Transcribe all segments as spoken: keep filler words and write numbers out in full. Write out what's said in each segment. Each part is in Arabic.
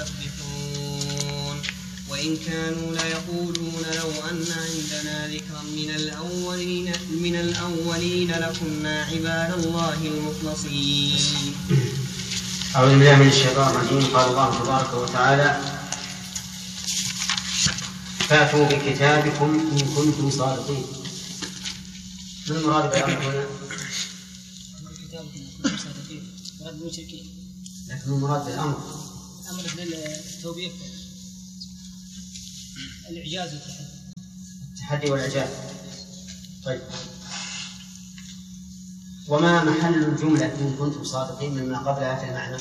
يسبحون وإن كانوا ليقولون لو أن عندنا ذكرا من الأولين, من الأولين لكنا عباد الله المخلصين. أعوذ بالله من الشيطان الرجيم. قال الله تبارك وتعالى: فاتوا بكتابكم إن كنتم صادقين. ما المراد بأمر هنا؟ كتابكم إن كنتم صادقين مراد بالمشركين، لكن المراد بالأمر أمر للتوبيخ، الإعجاز والتحدي التحدي والإعجاز. طيب، وما محل الجملة إن كنتم صادقين مما قبلها في المعنى؟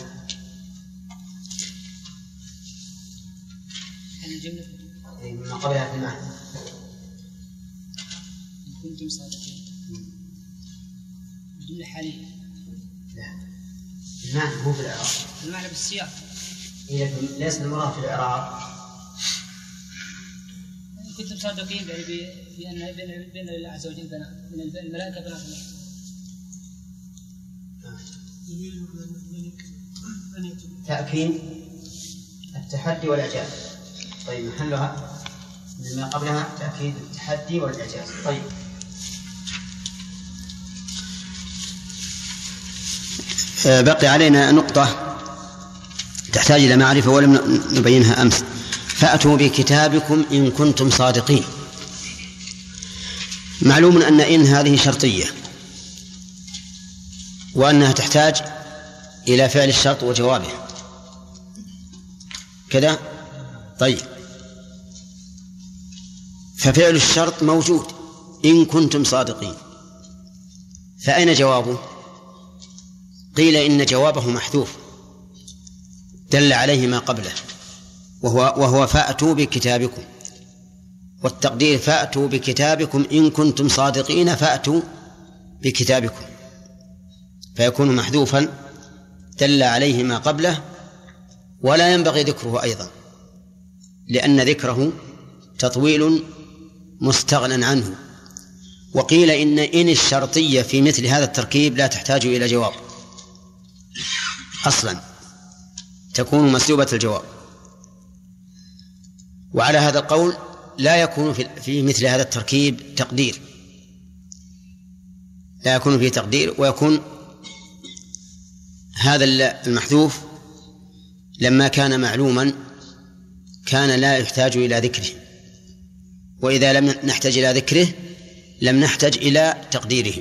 محل الجملة مما قبلها في المعنى إن كنتم صادقين الجملة حالية. لا، المعنى هو في الإعراب، المعنى بالسياق. هي ليس المراد في الإعراب. إن كنتم صادقين يعني بأن بين الله عز وجل بنات من الملائكة بنات الله. تأكيد التحدي والإعجاز. طيب، محلها مما قبلها تأكيد التحدي والإعجاز. طيب، بقي علينا نقطة تحتاج إلى معرفة ولم نبينها أمس. فأتوا بكتابكم إن كنتم صادقين. معلوم أن إن هذه شرطية وأنها تحتاج إلى فعل الشرط وجوابه كذا. طيب، ففعل الشرط موجود إن كنتم صادقين، فأين جوابه؟ قيل إن جوابه محذوف دل عليه ما قبله، وهو, وهو فأتوا بكتابكم، والتقدير فأتوا بكتابكم إن كنتم صادقين فأتوا بكتابكم، فيكون محذوفا دل عليه ما قبله، ولا ينبغي ذكره أيضا لأن ذكره تطويل مستغنى عنه. وقيل إن إن الشرطية في مثل هذا التركيب لا تحتاج إلى جواب أصلا، تكون مسلوبة الجواب. وعلى هذا القول لا يكون في مثل هذا التركيب تقدير، لا يكون فيه تقدير، ويكون هذا المحذوف لما كان معلوما كان لا يحتاج إلى ذكره، وإذا لم نحتاج إلى ذكره لم نحتاج إلى تقديره.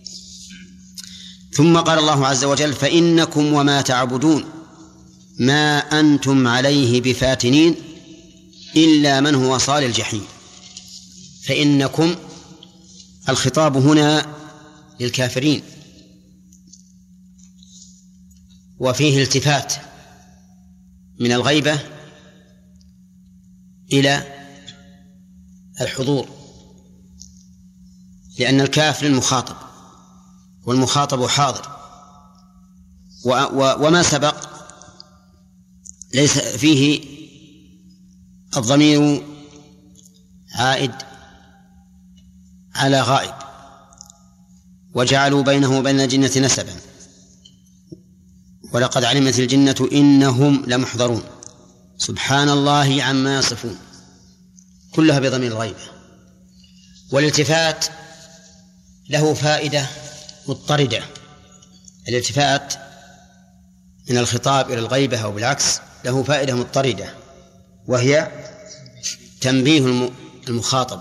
ثم قال الله عز وجل: فإنكم وما تعبدون ما أنتم عليه بفاتنين إلا من هو صال الجحيم. فإنكم الخطاب هنا للكافرين، وفيه التفات من الغيبة إلى الحضور، لأن الكافر المخاطب والمخاطب حاضر، و و وما سبق ليس فيه الضمير عائد على غائب، وجعلوا بينه وبين الجنة نسبا، ولقد علمت الجنة إنهم لمحضرون، سبحان الله عما يصفون، كلها بضمير الغيبة. والالتفات له فائدة مضطردة، الالتفات من الخطاب إلى الغيبة أو بالعكس له فائدة مضطردة، وهي تنبيه المخاطب.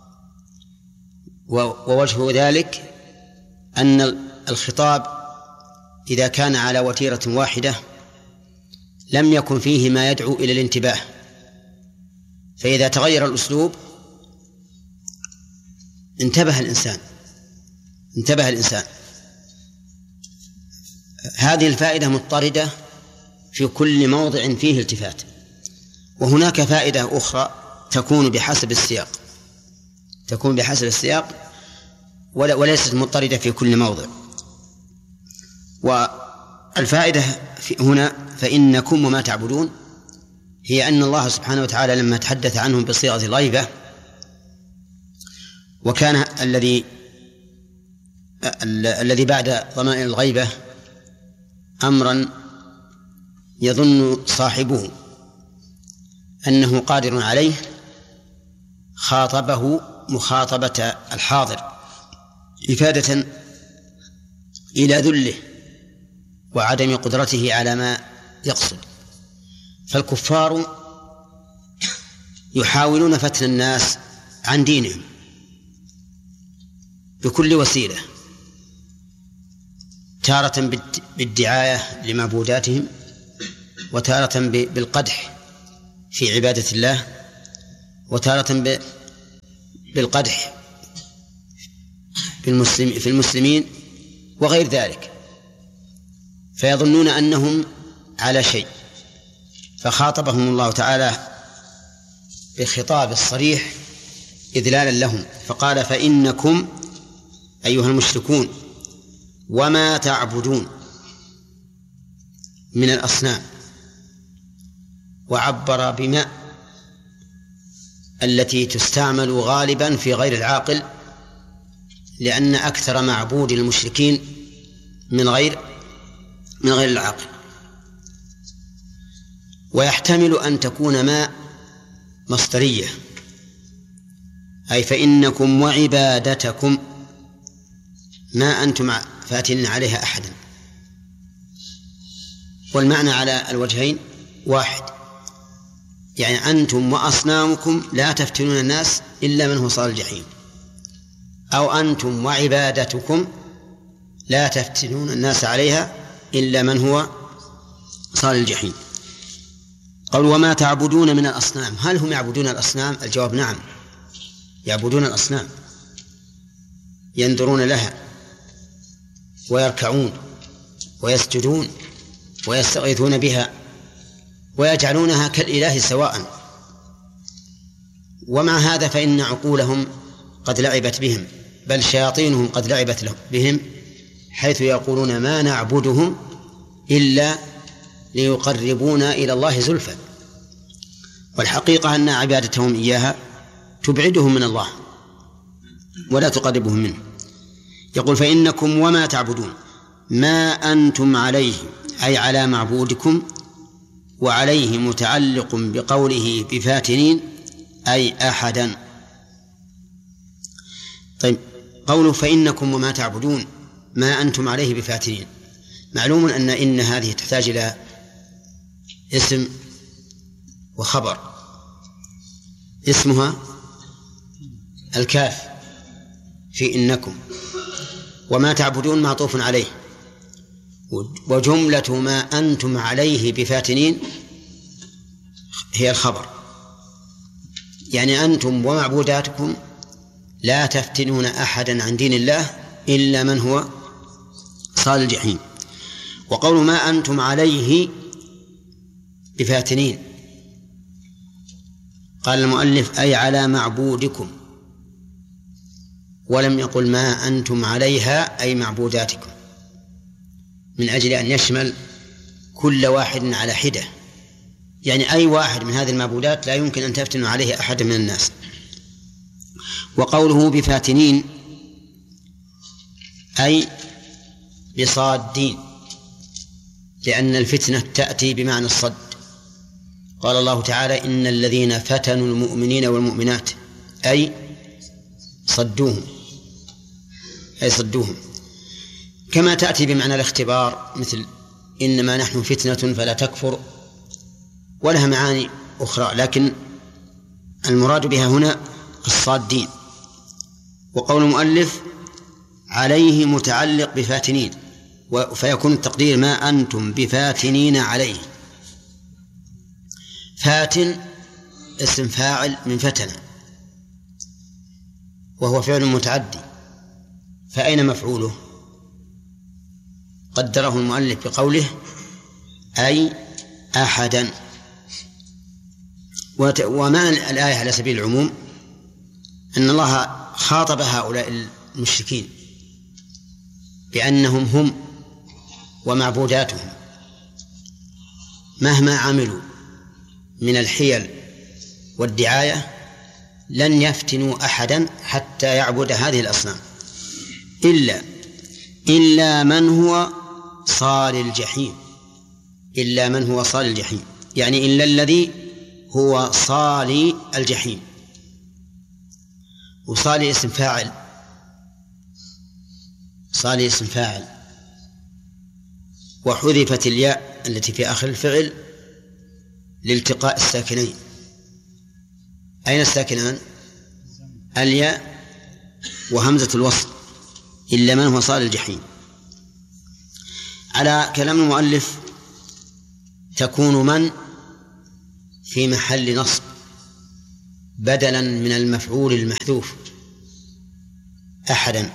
ووجه ذلك أن الخطاب إذا كان على وتيرة واحدة لم يكن فيه ما يدعو إلى الانتباه، فإذا تغير الأسلوب انتبه الإنسان انتبه الإنسان هذه الفائدة مضطردة في كل موضع فيه التفات. وهناك فائدة أخرى تكون بحسب السياق تكون بحسب السياق وليست مضطردة في كل موضع. والفائدة هنا فإنكم وما تعبدون هي أن الله سبحانه وتعالى لما تحدث عنهم بصيغة الغيبة، وكان الذي الذي بعد ضمائر الغيبة أمرا يظن صاحبه أنه قادر عليه خاطبه مخاطبة الحاضر إفادة إلى ذله وعدم قدرته على ما يقصد. فالكفار يحاولون فتن الناس عن دينهم بكل وسيلة، تارة بالدعاية لمعبوداتهم، وتارة بالقدح في عبادة الله، وتارة بالقدح في المسلمين وغير ذلك، فيظنون أنهم على شيء، فخاطبهم الله تعالى بالخطاب الصريح إذلالا لهم، فقال: فإنكم أيها المشركون وما تعبدون من الأصنام، وعبر بما التي تستعمل غالبا في غير العاقل، لأن أكثر معبود المشركين من غير من غير العاقل. ويحتمل أن تكون ما مصدرية، أي فإنكم وعبادتكم ما أنتم فاتنين عليها أحدا. والمعنى على الوجهين واحد، يعني أنتم وأصنامكم لا تفتنون الناس إلا من هو صال الجحيم، أو أنتم وعبادتكم لا تفتنون الناس عليها إلا من هو صال الجحيم. قال: وما تعبدون من الأصنام. هل هم يعبدون الأصنام؟ الجواب: نعم، يعبدون الأصنام، ينذرون لها ويركعون ويسجدون ويستغيثون بها ويجعلونها كالإله سواء. ومع هذا فإن عقولهم قد لعبت بهم، بل شياطينهم قد لعبت بهم، حيث يقولون: ما نعبدهم إلا ليقربونا إلى الله زلفى. والحقيقة أن عبادتهم إياها تبعدهم من الله ولا تقربهم منه. يقول: فإنكم وما تعبدون ما أنتم عليه، أي على معبودكم، وعليه متعلق بقوله بفاتنين، أي أحدا. طيب، قوله فإنكم وما تعبدون ما أنتم عليه بفاتنين، معلوم أن إن هذه تحتاج إلى اسم وخبر. اسمها الكاف في إنكم، وما تعبدون معطوف عليه، وجملة ما أنتم عليه بفاتنين هي الخبر، يعني أنتم ومعبوداتكم لا تفتنون أحدا عن دين الله إلا من هو صال الجحيم. وقول ما أنتم عليه بفاتنين، قال المؤلف: أي على معبودكم، ولم يقل ما أنتم عليها أي معبوداتكم، من أجل أن يشمل كل واحد على حدة، يعني أي واحد من هذه المعبودات لا يمكن أن تفتنوا عليه أحد من الناس. وقوله بفاتنين أي بصادين، لأن الفتنة تأتي بمعنى الصد. قال الله تعالى: إن الذين فتنوا المؤمنين والمؤمنات أي صدوهم أي صدوهم كما تأتي بمعنى الاختبار، مثل إنما نحن فتنة فلا تكفر، ولها معاني أخرى، لكن المراد بها هنا الصادين. وقول المؤلف عليه متعلق بفاتنين، فيكون التقدير ما أنتم بفاتنين عليه. فاتن اسم فاعل من فتن، وهو فعل متعدي، فأين مفعوله؟ قدره المؤلف بقوله أي أحدا. ومعنى الآية على سبيل العموم أن الله خاطب هؤلاء المشركين بأنهم هم ومعبوداتهم مهما عملوا من الحيل والدعاية لن يفتنوا أحدا حتى يعبد هذه الأصنام، إلا إلا من هو صال الجحيم، إلا من هو صال الجحيم، يعني إلا الذي هو صالي الجحيم، وصالي اسم فاعل، صالي اسم فاعل، وحذفت الياء التي في آخر الفعل لالتقاء الساكنين. أين الساكنان؟ الياء وهمزة الوصل، إلا من هو صالي الجحيم. على كلام المؤلف تكون من في محل نصب بدلا من المفعول المحذوف أحدا،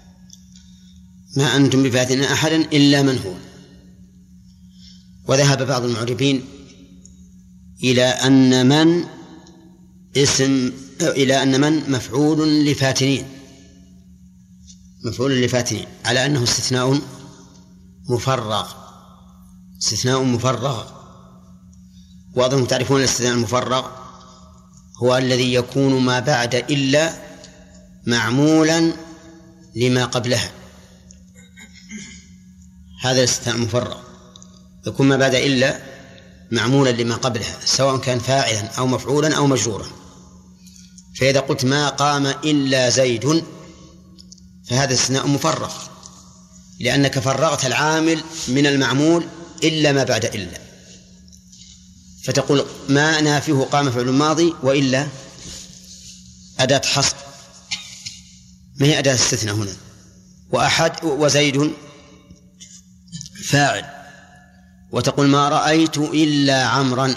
ما أنتم بفاتن أحدا إلا من هو. وذهب بعض المعربين إلى أن من اسم إلى أن من مفعول لفاتنين، مفعول لفاتنين، على أنه استثناء مفرغ، استثناء مفرغ. وأظن تعرفون الاستثناء المفرغ هو الذي يكون ما بعد إلا معمولا لما قبلها، هذا الاستثناء المفرغ، يكون ما بعد إلا معمولا لما قبلها، سواء كان فاعلا أو مفعولا أو مجرورا. فإذا قلت ما قام إلا زيد فهذا استثناء مفرغ، لأنك فرغت العامل من المعمول إلا ما بعد إلا، فتقول ما نافيه قام فعل ماضي وإلا أداة حصر، ما هي أداة استثناء هنا، وأحد وزيد فاعل، وتقول ما رأيت إلا عمرا،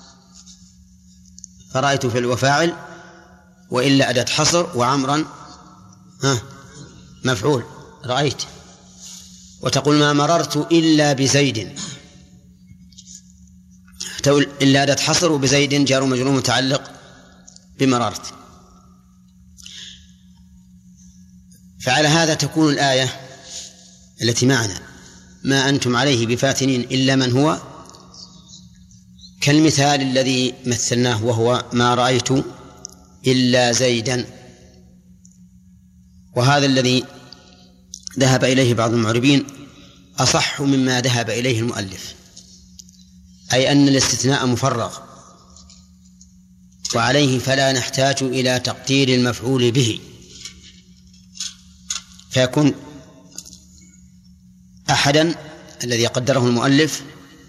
فرأيت فعل وفاعل وإلا أداة حصر، وعمرا ها مفعول رأيت. وتقول ما مررت إلا بزيد، تقول إلا أداة حصر، وبزيد جار مجرور متعلق بمررت. فعلى هذا تكون الآية التي معنا ما أنتم عليه بفاتنين إلا من هو كالمثال الذي مثلناه، وهو ما رأيت إلا زيدا. وهذا الذي ذهب إليه بعض المعربين أصح مما ذهب إليه المؤلف، أي أن الاستثناء مفرغ، وعليه فلا نحتاج إلى تقدير المفعول به، فيكون أحدا الذي قدره المؤلف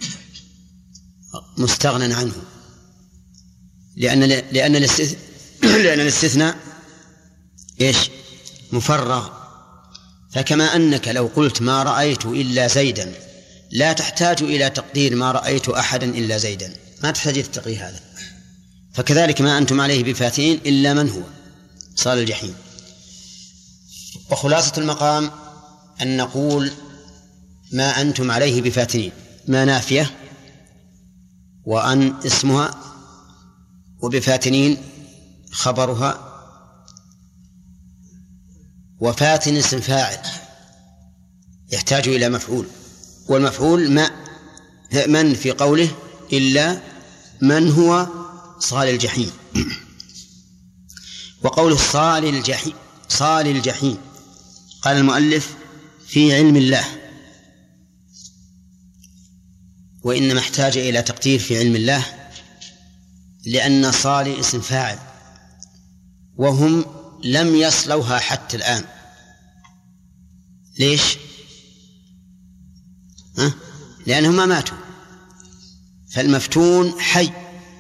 مستغنى عنه، لأن لأن الاستثناء لأن الاستثناء إيش؟ مفرغ. فكما أنك لو قلت ما رأيت إلا زيدا لا تحتاج إلى تقدير ما رأيت أحدا إلا زيدا، ما تحتاج التقدير هذا، فكذلك ما أنتم عليه بفاتين إلا من هو صال الجحيم. وخلاصة المقام أن نقول ما أنتم عليه بفاتنين ما نافية، وأن اسمها، وبفاتنين خبرها، وفاتن اسم فاعل يحتاج إلى مفعول، والمفعول ما من في قوله إلا من هو صال الجحيم. وقوله صال الجحيم، صال الجحيم قال المؤلف في علم الله، وإنما احتاج إلى تقدير في علم الله لأن صال اسم فاعل، وهم لم يصلوها حتى الآن. ليش؟ ها؟ لأنهم ما ماتوا، فالمفتون حي،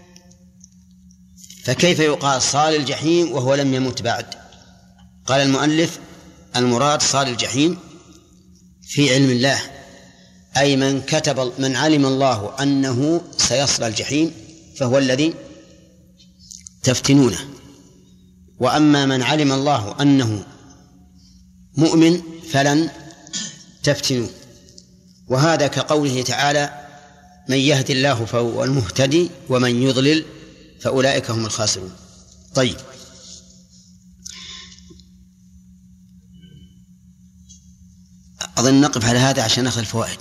فكيف يقال صال الجحيم وهو لم يمت بعد؟ قال المؤلف المراد صال الجحيم في علم الله، أي من كتب من علم الله أنه سيصل الجحيم فهو الذي تفتنونه، وأما من علم الله أنه مؤمن فلن تفتنوه. وهذا كقوله تعالى من يهد الله فهو المهتدي ومن يضلل فأولئك هم الخاسرون. طيب، أظن نقف على هذا عشان نأخذ الفوائد.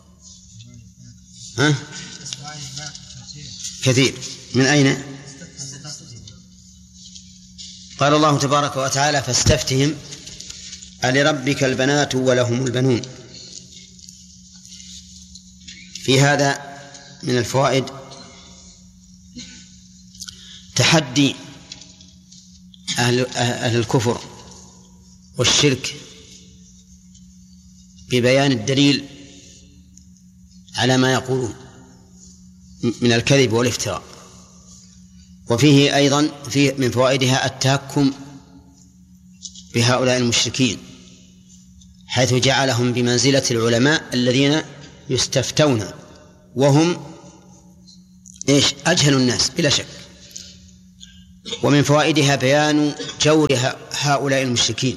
ها؟ كثير. من أين؟ قال الله تبارك وتعالى فاستفتهم ألربك البنات ولهم البنون. في هذا من الفوائد تحدي أهل, أهل الكفر والشرك ببيان الدليل على ما يقولون من الكذب والافتراء. وفيه أيضا فيه من فوائدها التهكم بهؤلاء المشركين، حيث جعلهم بمنزلة العلماء الذين يستفتون وهم إيش أجهل الناس بلا شك. ومن فوائدها بيان جور هؤلاء المشركين،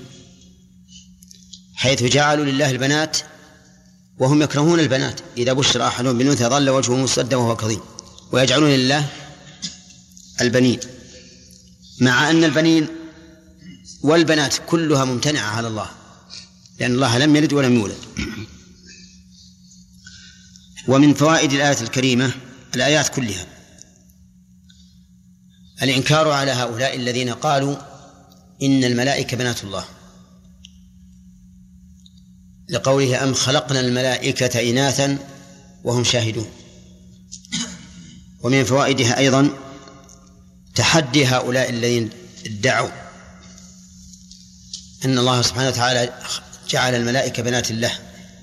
حيث جعلوا لله البنات وهم يكرهون البنات، إذا بشر أحدهم بالأنثى ظل وجهه مسودا وهو كظيم، ويجعلون لله البنين، مع أن البنين والبنات كلها ممتنعة على الله، لأن الله لم يلد ولم يولد. ومن فوائد الآية الكريمة الآيات كلها الإنكار على هؤلاء الذين قالوا إن الملائكة بنات الله، لقوله أم خلقنا الملائكة إناثا وهم شاهدون. ومن فوائدها أيضا تحدي هؤلاء الذين ادعوا أن الله سبحانه وتعالى جعل الملائكة بنات الله،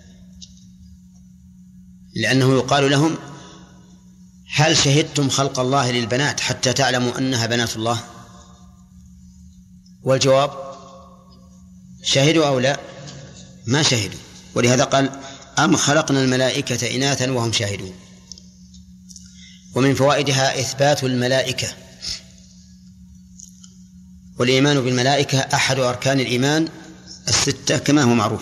لأنه يقال لهم هل شهدتم خلق الله للبنات حتى تعلموا أنها بنات الله؟ والجواب شهدوا أو لا؟ ما شهدوا. ولهذا قال أم خلقنا الملائكة إناثا وهم شاهدون. ومن فوائدها إثبات الملائكة، والإيمان بالملائكة أحد أركان الإيمان الستة كما هو معروف.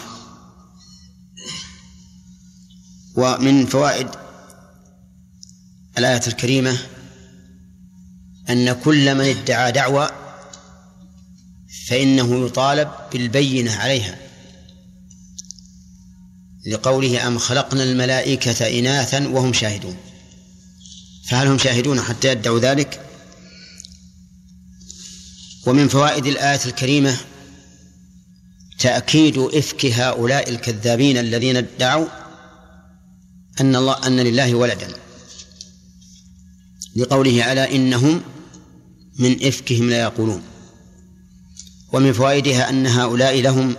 ومن فوائد الآية الكريمة أن كل من ادعى دعوى فإنه يطالب بالبينة عليها، لقوله أم خلقنا الملائكة إناثا وهم شاهدون، فهل هم شاهدون حتى يدعوا ذلك؟ ومن فوائد الآية الكريمة تأكيد إفك هؤلاء الكذابين الذين ادعوا أن الله أن لله ولدا، لقوله ألا إنهم من إفكهم لا يقولون. ومن فوائدها أن هؤلاء لهم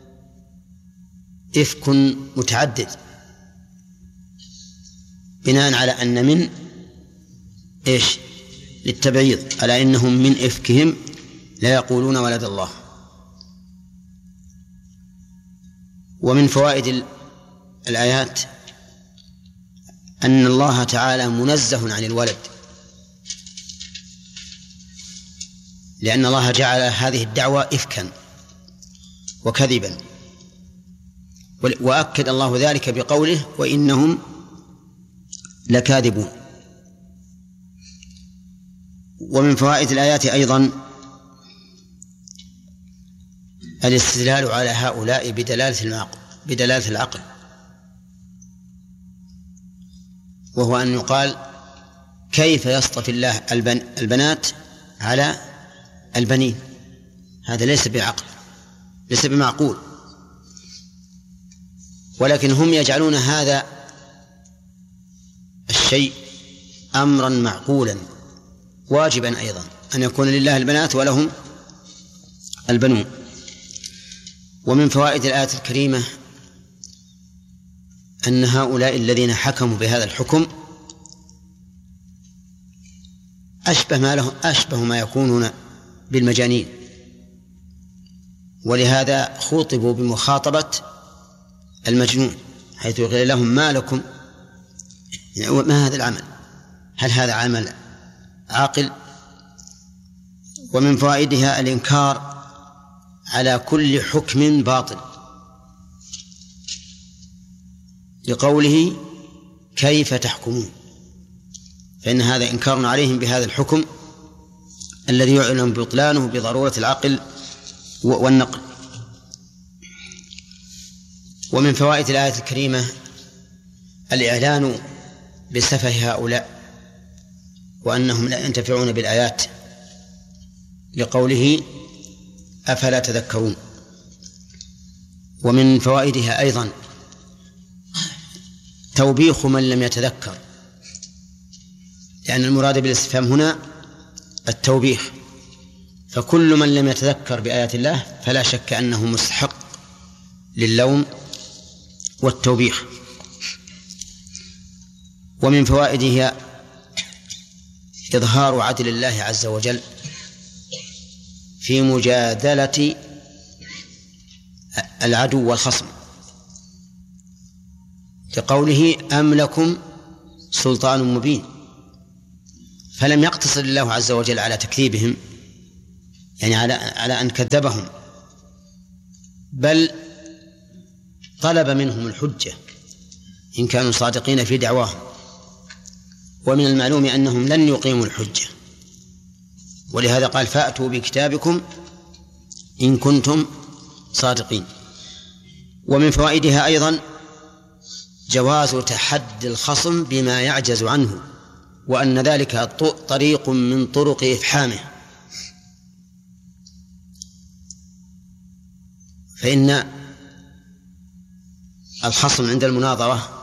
إفك متعدد، بناء على أن من إيش للتبعيض، ألا إنهم من إفكهم لا يقولون ولد الله. ومن فوائد الآيات أن الله تعالى منزه عن الولد، لأن الله جعل هذه الدعوة إفكا وكذبا، وأكد الله ذلك بقوله وإنهم لكاذبون. ومن فوائد الآيات أيضا الاستدلال على هؤلاء بدلالة العقل بدلالة العقل وهو أن يقال كيف يصطفي الله البن البنات على البنين؟ هذا ليس بعقل، ليس بمعقول. ولكن هم يجعلون هذا الشيء أمرا معقولا واجبا أيضا، أن يكون لله البنات ولهم البنون. ومن فوائد الآية الكريمة أن هؤلاء الذين حكموا بهذا الحكم أشبه ما لهم أشبه ما يكونون بالمجانين، ولهذا خاطبوا بمخاطبة المجنون، حيث يقول لهم ما لكم، يعني ما هذا العمل؟ هل هذا عمل عاقل؟ ومن فوائدها الإنكار على كل حكم باطل، لقوله كيف تحكمون، فإن هذا إنكار عليهم بهذا الحكم الذي يعلم بطلانه بضرورة العقل والنقل. ومن فوائد الآية الكريمة الإعلان بسفه هؤلاء وأنهم لا ينتفعون بالآيات، لقوله أفلا تذكرون. ومن فوائدها أيضا توبيخ من لم يتذكر، لأن المراد بالاستفهام هنا التوبيخ، فكل من لم يتذكر بآيات الله فلا شك أنه مستحق للوم والتوبيخ. ومن فوائدها إظهار عدل الله عز وجل في مجادلة العدو والخصم، لقوله أم لكم سلطان مبين، فلم يقتصر الله عز وجل على تكذيبهم، يعني على على أن كذبهم، بل طلب منهم الحجة إن كانوا صادقين في دعواهم. ومن المعلوم أنهم لن يقيموا الحجة، ولهذا قال فأتوا بكتابكم إن كنتم صادقين. ومن فوائدها أيضا جواز تحدي الخصم بما يعجز عنه، وأن ذلك طريق من طرق إفحامه، فإن الخصم عند المناظرة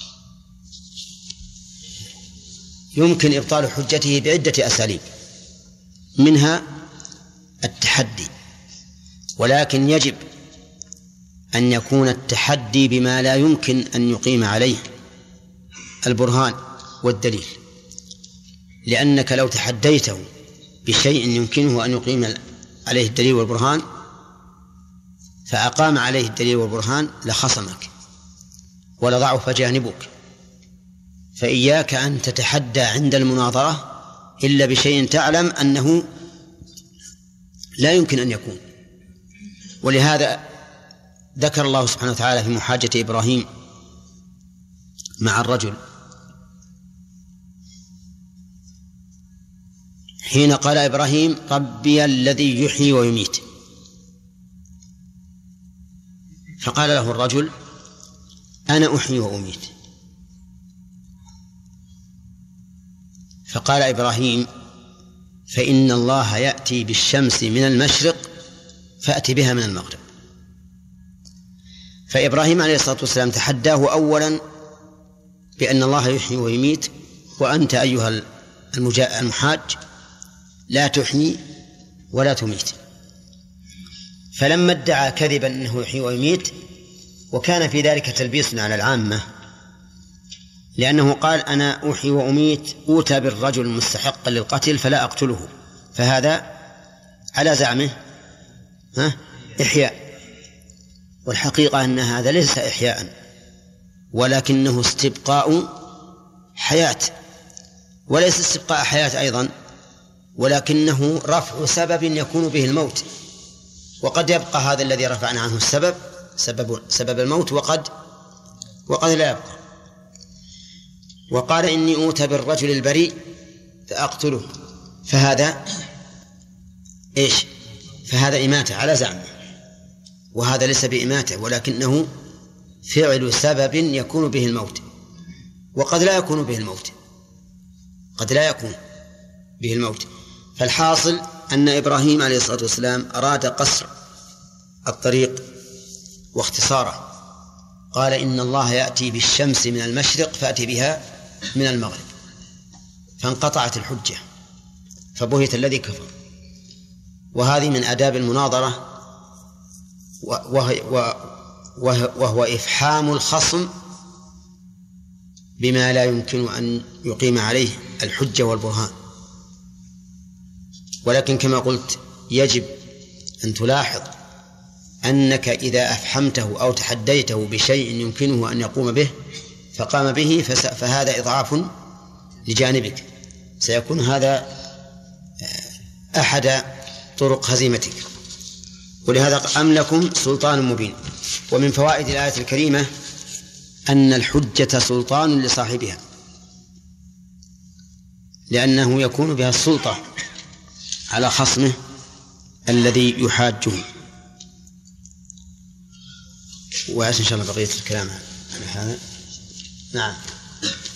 يمكن إبطال حجته بعدة أساليب، منها التحدي، ولكن يجب أن يكون التحدي بما لا يمكن أن يقيم عليه البرهان والدليل، لأنك لو تحديته بشيء يمكنه أن يقيم عليه الدليل والبرهان فأقام عليه الدليل والبرهان لخصمك ولضعف جانبك. فإياك أن تتحدى عند المناظرة إلا بشيء تعلم أنه لا يمكن أن يكون. ولهذا ذكر الله سبحانه وتعالى في محاجة إبراهيم مع الرجل حين قال إبراهيم ربي الذي يحيي ويميت، فقال له الرجل أنا أحيي وأميت، فقال إبراهيم فإن الله يأتي بالشمس من المشرق فأتي بها من المغرب. فإبراهيم عليه الصلاة والسلام تحداه أولا بأن الله يحيي ويميت، وأنت أيها المحاج لا تحيي ولا تميت. فلما ادعى كذبا أنه يحيي ويميت، وكان في ذلك تلبيس على العامة، لأنه قال أنا أحيي وأميت أوتى بالرجل المستحق للقتل فلا أقتله، فهذا على زعمه ها إحياء، والحقيقة أن هذا ليس إحياء ولكنه استبقاء حياة، وليس استبقاء حياة أيضا، ولكنه رفع سبب يكون به الموت، وقد يبقى هذا الذي رفعنا عنه السبب سبب, سبب الموت وقد وقد لا يبقى. وقال إني أوتى بالرجل البريء فأقتله، فهذا إيش؟ فهذا إماتة على زعمه، وهذا ليس بإماتة ولكنه فعل سبب يكون به الموت، وقد لا يكون به الموت، قد لا يكون به الموت. فالحاصل أن إبراهيم عليه الصلاة والسلام أراد قصر الطريق واختصاره، قال إن الله يأتي بالشمس من المشرق فأتي بها من المغرب، فانقطعت الحجة فبهت الذي كفر. وهذه من آداب المناظرة، وهو, وهو إفحام الخصم بما لا يمكن أن يقيم عليه الحجة والبرهان. ولكن كما قلت يجب أن تلاحظ أنك إذا أفحمته أو تحديته بشيء يمكنه أن يقوم به فقام به فهذا إضعاف لجانبك، سيكون هذا أحد طرق هزيمتك. ولهذا أم لكم سلطان مبين. ومن فوائد الآية الكريمة أن الحجة سلطان لصاحبها، لأنه يكون بها السلطة على خصمه الذي يحاجه. وإن شاء الله بقية الكلام على هذا. نعم.